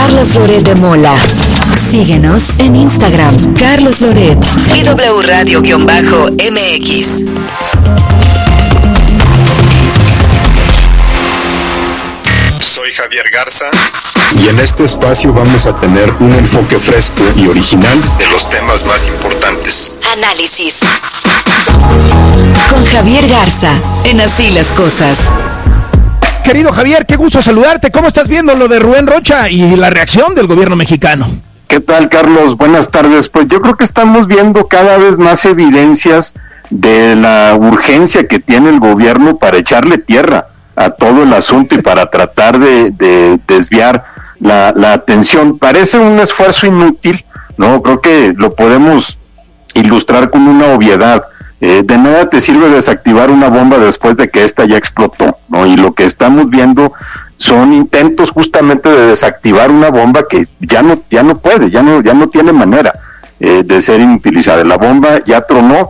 Carlos Loret de Mola. Síguenos en Instagram, Carlos Loret y W Radio-MX. Soy Javier Garza y en este espacio vamos a tener un enfoque fresco y original de los temas más importantes. Análisis con Javier Garza en Así las Cosas. Querido Javier, qué gusto saludarte. ¿Cómo estás viendo lo de Rubén Rocha y la reacción del gobierno mexicano? ¿Qué tal, Carlos? Buenas tardes. Pues yo creo que estamos viendo cada vez más evidencias de la urgencia que tiene el gobierno para echarle tierra a todo el asunto y para tratar de desviar la atención. Parece un esfuerzo inútil, ¿no? Creo que lo podemos ilustrar con una obviedad. De nada te sirve desactivar una bomba después de que esta ya explotó, ¿no? Y lo que estamos viendo son intentos justamente de desactivar una bomba que ya no puede, ya no tiene manera de ser inutilizada. La bomba ya tronó,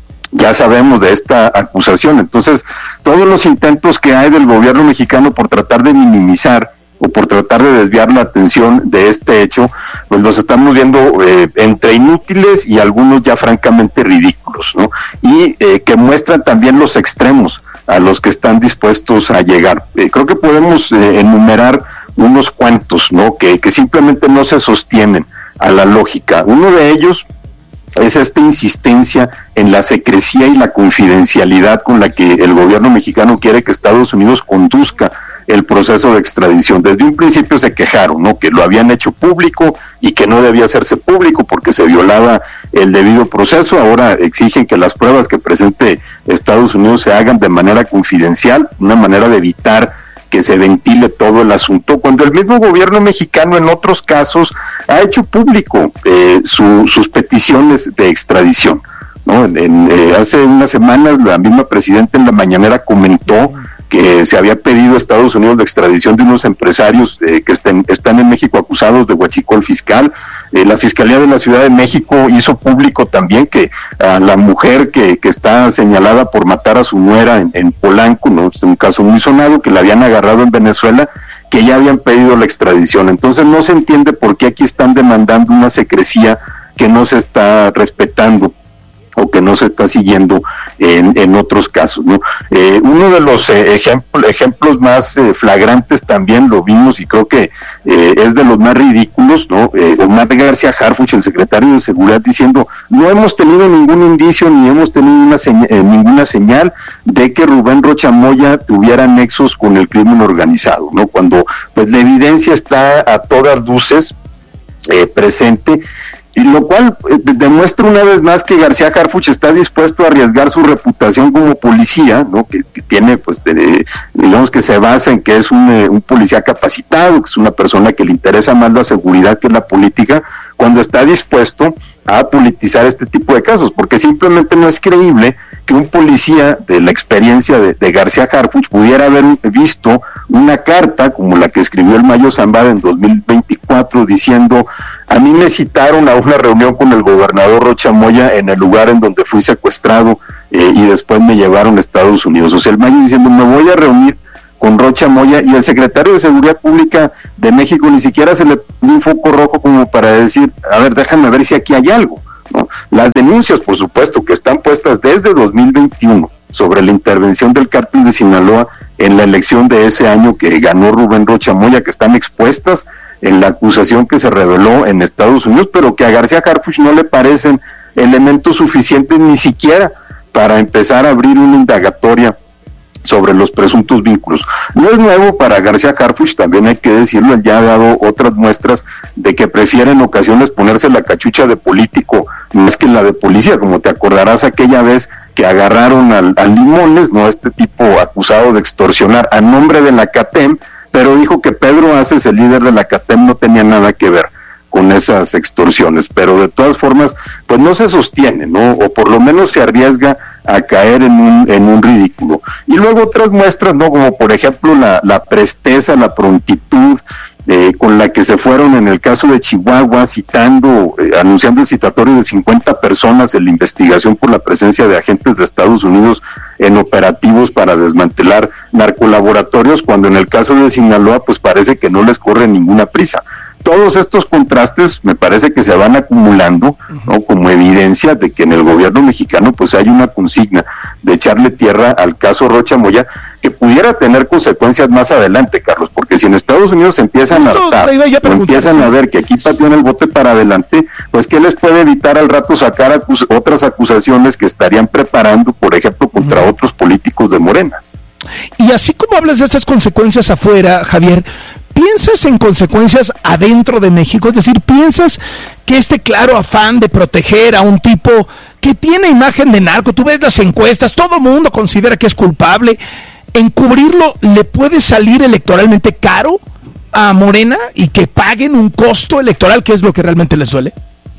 ya sabemos de esta acusación. Entonces, todos los intentos que hay del gobierno mexicano por tratar de minimizar o por tratar de desviar la atención de este hecho, pues los estamos viendo entre inútiles y algunos ya francamente ridículos, ¿no? Y que muestran también los extremos a los que están dispuestos a llegar. Creo que podemos enumerar unos cuantos, ¿no? Que simplemente no se sostienen a la lógica. Uno de ellos es esta insistencia en la secrecía y la confidencialidad con la que el gobierno mexicano quiere que Estados Unidos conduzca el proceso de extradición. Desde un principio se quejaron, ¿no? Que lo habían hecho público y que no debía hacerse público porque se violaba el debido proceso. Ahora exigen que las pruebas que presente Estados Unidos se hagan de manera confidencial, una manera de evitar que se ventile todo el asunto, cuando el mismo gobierno mexicano en otros casos ha hecho público sus peticiones de extradición, ¿no? Hace unas semanas la misma presidenta en la mañanera comentó que se había pedido a Estados Unidos la extradición de unos empresarios que están en México acusados de huachicol fiscal. La Fiscalía de la Ciudad de México hizo público también que a la mujer que está señalada por matar a su nuera en Polanco, ¿no? Es un caso muy sonado, que la habían agarrado en Venezuela, que ya habían pedido la extradición. Entonces no se entiende por qué aquí están demandando una secrecía que no se está respetando o que no se está siguiendo en otros casos, ¿no? Uno de los ejemplos más flagrantes también lo vimos y creo que es de los más ridículos, ¿no? Omar García Harfuch, el secretario de Seguridad, diciendo: no hemos tenido ningún indicio ni hemos tenido ninguna señal de que Rubén Rocha Moya tuviera nexos con el crimen organizado, ¿no? Cuando pues la evidencia está a todas luces presente, y lo cual demuestra una vez más que García Harfuch está dispuesto a arriesgar su reputación como policía, ¿no? Que tiene, pues, digamos que se basa en que es un policía capacitado, que es una persona que le interesa más la seguridad que la política, cuando está dispuesto a politizar este tipo de casos, porque simplemente no es creíble que un policía de la experiencia de García Harfuch pudiera haber visto una carta como la que escribió el Mayo Zambada en 2024 diciendo: a mí me citaron a una reunión con el gobernador Rocha Moya en el lugar en donde fui secuestrado y después me llevaron a Estados Unidos. O sea, el Mayo diciendo: me voy a reunir con Rocha Moya, y el secretario de Seguridad Pública de México ni siquiera se le dio un foco rojo como para decir: a ver, déjame ver si aquí hay algo, ¿no? Las denuncias, por supuesto, que están puestas desde 2021 sobre la intervención del cártel de Sinaloa en la elección de ese año que ganó Rubén Rocha Moya, que están expuestas en la acusación que se reveló en Estados Unidos, pero que a García Harfuch no le parecen elementos suficientes ni siquiera para empezar a abrir una indagatoria sobre los presuntos vínculos. No es nuevo para García Harfuch, también hay que decirlo, él ya ha dado otras muestras de que prefiere en ocasiones ponerse la cachucha de político más que la de policía, como te acordarás aquella vez que agarraron al Limones, ¿no? Este tipo acusado de extorsionar a nombre de la CATEM, pero dijo que Pedro Aces, el líder de la CATEM, no tenía nada que ver con esas extorsiones, pero de todas formas, pues no se sostiene, ¿no? O por lo menos se arriesga a caer en un ridículo. Y luego otras muestras, ¿no? Como por ejemplo la presteza, la prontitud con la que se fueron en el caso de Chihuahua, anunciando el citatorio de 50 personas en la investigación por la presencia de agentes de Estados Unidos en operativos para desmantelar narcolaboratorios, cuando en el caso de Sinaloa, pues parece que no les corre ninguna prisa. todos estos contrastes me parece que se van acumulando, ¿no?, como evidencia de que en el gobierno mexicano pues hay una consigna de echarle tierra al caso Rocha Moya, que pudiera tener consecuencias más adelante, Carlos, porque si en Estados Unidos empiezan a hartar, o empiezan a ver que aquí patean el bote para adelante, pues ¿qué les puede evitar al rato sacar otras acusaciones que estarían preparando, por ejemplo, contra otros políticos de Morena? Y así como hablas de estas consecuencias afuera, Javier, ¿piensas en consecuencias adentro de México? Es decir, ¿piensas que este claro afán de proteger a un tipo que tiene imagen de narco, tú ves las encuestas, todo el mundo considera que es culpable, encubrirlo le puede salir electoralmente caro a Morena y que paguen un costo electoral, que es lo que realmente les duele?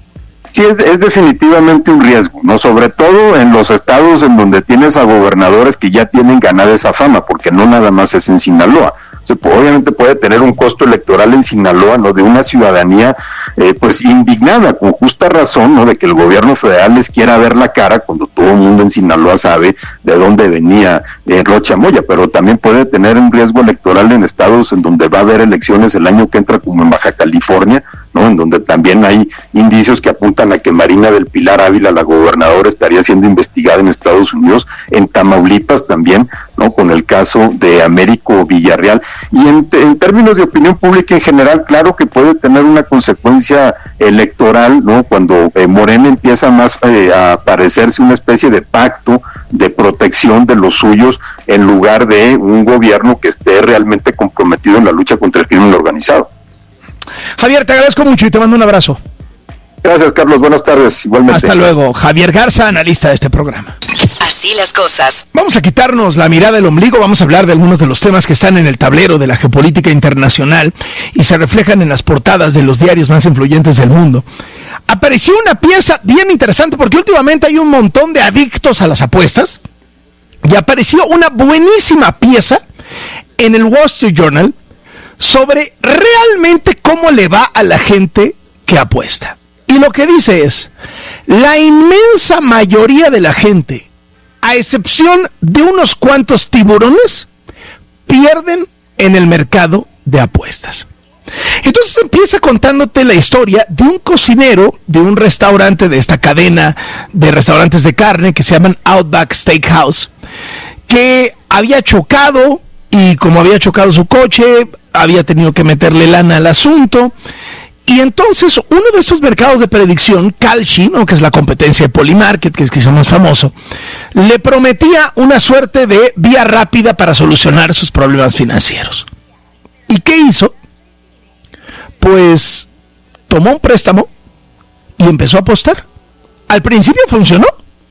Sí, es definitivamente un riesgo, ¿no? Sobre todo en los estados en donde tienes a gobernadores que ya tienen ganada esa fama, porque no nada más es en Sinaloa. O sea, obviamente puede tener un costo electoral en Sinaloa, ¿no?, de una ciudadanía pues indignada, con justa razón, ¿no?, de que el gobierno federal les quiera ver la cara cuando todo el mundo en Sinaloa sabe de dónde venía Rocha Moya, pero también puede tener un riesgo electoral en estados en donde va a haber elecciones el año que entra, como en Baja California, ¿no?, en donde también hay indicios que apuntan a que Marina del Pilar Ávila, la gobernadora, estaría siendo investigada en Estados Unidos, en Tamaulipas también, ¿no?, con el caso de Américo Villarreal. Y en términos de opinión pública en general, claro que puede tener una consecuencia electoral, ¿no?, cuando Morena empieza más a parecerse una especie de pacto de protección de los suyos en lugar de un gobierno que esté realmente comprometido en la lucha contra el crimen organizado. Javier, te agradezco mucho y te mando un abrazo. Gracias, Carlos. Buenas tardes. Igualmente. Hasta luego. Javier Garza, analista de este programa. Así las cosas. Vamos a quitarnos la mirada del ombligo, vamos a hablar de algunos de los temas que están en el tablero de la geopolítica internacional y se reflejan en las portadas de los diarios más influyentes del mundo. Apareció una pieza bien interesante porque últimamente hay un montón de adictos a las apuestas y apareció una buenísima pieza en el Wall Street Journal sobre realmente cómo le va a la gente que apuesta. Y lo que dice es, la inmensa mayoría de la gente, a excepción de unos cuantos tiburones, pierden en el mercado de apuestas. Entonces empieza contándote la historia de un cocinero de un restaurante, de esta cadena de restaurantes de carne que se llaman Outback Steakhouse, que había chocado y como había chocado su coche, había tenido que meterle lana al asunto. Y entonces uno de estos mercados de predicción, Kalshi, ¿no?, que es la competencia de Polymarket, que es quizá más famoso, le prometía una suerte de vía rápida para solucionar sus problemas financieros. ¿Y qué hizo? Pues tomó un préstamo y empezó a apostar. Al principio funcionó.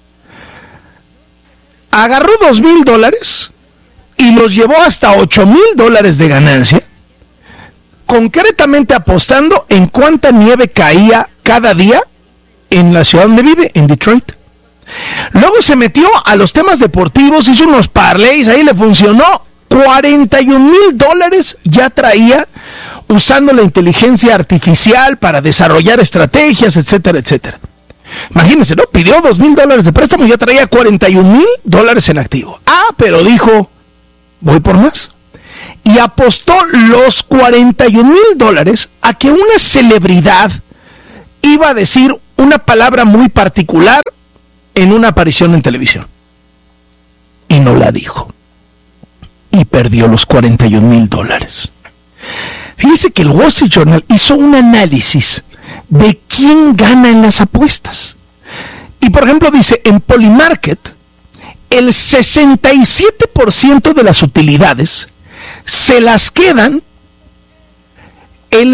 Agarró $2,000 y los llevó hasta $8,000 de ganancia, concretamente apostando en cuánta nieve caía cada día en la ciudad donde vive, en Detroit. Luego se metió a los temas deportivos, hizo unos parlays, ahí le funcionó. $41,000 ya traía usando la inteligencia artificial para desarrollar estrategias, etcétera, etcétera. Imagínense, ¿no? Pidió $2,000 de préstamo y ya traía $41,000 en activo. Pero dijo, voy por más. Y apostó los $41,000 a que una celebridad iba a decir una palabra muy particular en una aparición en televisión. Y no la dijo. Y perdió los $41,000. Fíjese que el Wall Street Journal hizo un análisis de quién gana en las apuestas. Y por ejemplo dice, en Polymarket, el 67% de las utilidades se las quedan el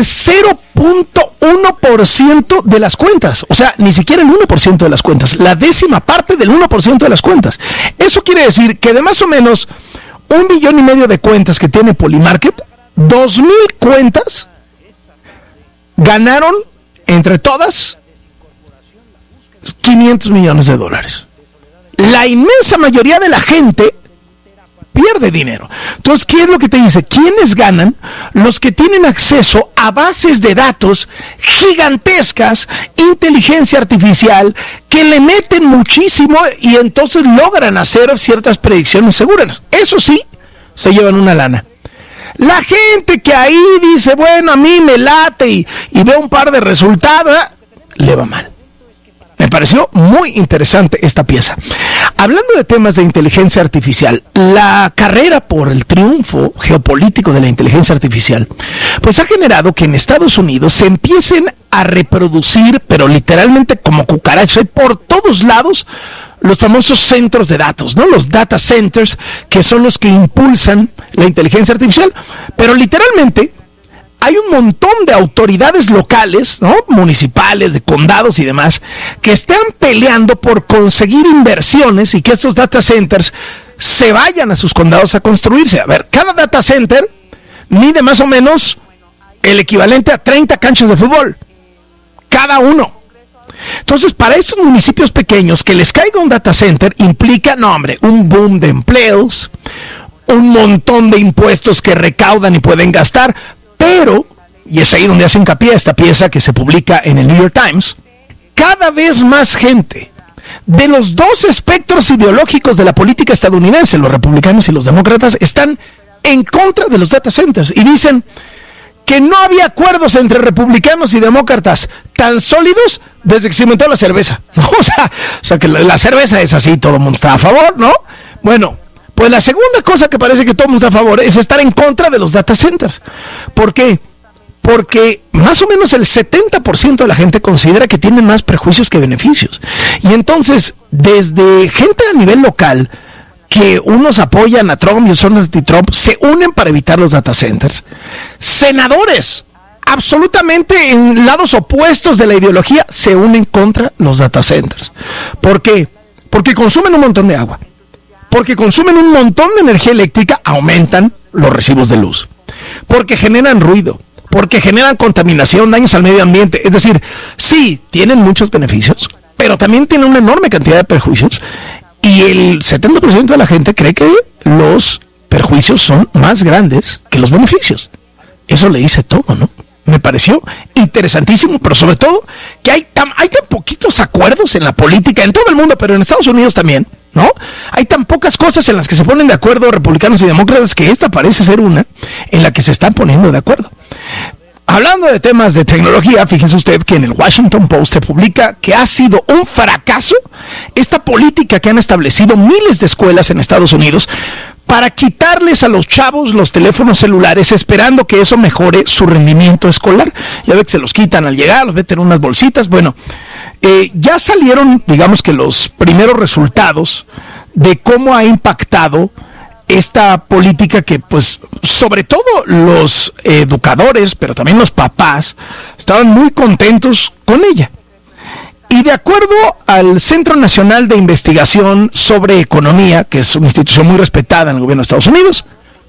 0.1% de las cuentas. O sea, ni siquiera el 1% de las cuentas, la décima parte del 1% de las cuentas. Eso quiere decir que de más o menos 1,5 millones de cuentas que tiene Polymarket, 2,000 cuentas ganaron entre todas $500 millones. La inmensa mayoría de la gente pierde dinero. Entonces, ¿qué es lo que te dice? ¿Quiénes ganan? Los que tienen acceso a bases de datos gigantescas, inteligencia artificial, que le meten muchísimo y entonces logran hacer ciertas predicciones seguras. Eso sí, se llevan una lana. La gente que ahí dice, bueno, a mí me late y ve un par de resultados, le va mal. Me pareció muy interesante esta pieza. Hablando de temas de inteligencia artificial, la carrera por el triunfo geopolítico de la inteligencia artificial, pues ha generado que en Estados Unidos se empiecen a reproducir, pero literalmente como cucarachas, por todos lados, los famosos centros de datos, ¿no? Los data centers, que son los que impulsan la inteligencia artificial, pero literalmente hay un montón de autoridades locales, ¿no? Municipales, de condados y demás, que están peleando por conseguir inversiones y que estos data centers se vayan a sus condados a construirse. A ver, cada data center mide más o menos el equivalente a 30 canchas de fútbol, cada uno. Entonces, para estos municipios pequeños, que les caiga un data center implica, no hombre, un boom de empleos, un montón de impuestos que recaudan y pueden gastar, pero, y es ahí donde hace hincapié esta pieza que se publica en el New York Times, cada vez más gente de los dos espectros ideológicos de la política estadounidense, los republicanos y los demócratas, están en contra de los data centers y dicen que no había acuerdos entre republicanos y demócratas tan sólidos desde que se inventó la cerveza. O sea que la cerveza es así, todo el mundo está a favor, ¿no? Bueno, pues la segunda cosa que parece que todo el mundo está a favor es estar en contra de los data centers. ¿Por qué? Porque más o menos el 70% de la gente considera que tienen más prejuicios que beneficios. Y entonces, desde gente a nivel local, que unos apoyan a Trump y otros son anti-Trump, se unen para evitar los data centers. Senadores, absolutamente en lados opuestos de la ideología, se unen contra los data centers. ¿Por qué? Porque consumen un montón de agua. Porque consumen un montón de energía eléctrica, aumentan los recibos de luz. Porque generan ruido. Porque generan contaminación, daños al medio ambiente. Es decir, sí, tienen muchos beneficios, pero también tienen una enorme cantidad de perjuicios. Y el 70% de la gente cree que los perjuicios son más grandes que los beneficios. Eso le dice todo, ¿no? Me pareció interesantísimo, pero sobre todo que hay tan poquitos acuerdos en la política, en todo el mundo, pero en Estados Unidos también, ¿no? Hay tan pocas cosas en las que se ponen de acuerdo republicanos y demócratas que esta parece ser una en la que se están poniendo de acuerdo. Hablando de temas de tecnología, fíjese usted que en el Washington Post se publica que ha sido un fracaso esta política que han establecido miles de escuelas en Estados Unidos para quitarles a los chavos los teléfonos celulares, esperando que eso mejore su rendimiento escolar. Ya ve que se los quitan al llegar, los meten en unas bolsitas. Bueno, ya salieron, digamos que los primeros resultados de cómo ha impactado esta política que, pues, sobre todo los educadores, pero también los papás, estaban muy contentos con ella. Y de acuerdo al Centro Nacional de Investigación sobre Economía, que es una institución muy respetada en el gobierno de Estados Unidos,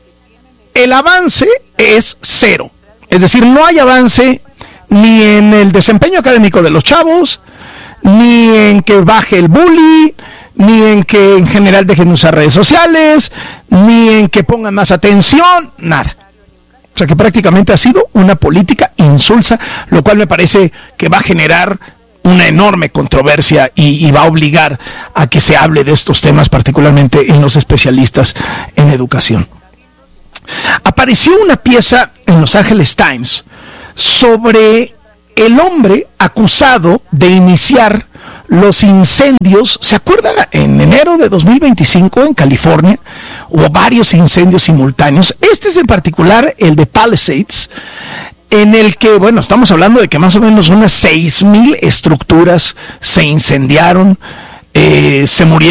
el avance es cero. Es decir, no hay avance ni en el desempeño académico de los chavos, ni en que baje el bullying, ni en que en general dejen usar redes sociales, ni en que pongan más atención, nada. O sea que prácticamente ha sido una política insulsa, lo cual me parece que va a generar una enorme controversia y va a obligar a que se hable de estos temas, particularmente en los especialistas en educación. Apareció una pieza en Los Angeles Times sobre el hombre acusado de iniciar los incendios. ¿Se acuerda? En enero de 2025 en California hubo varios incendios simultáneos. Este es en particular el de Palisades, en el que, bueno, estamos hablando de que más o menos unas 6,000 estructuras se incendiaron, se murieron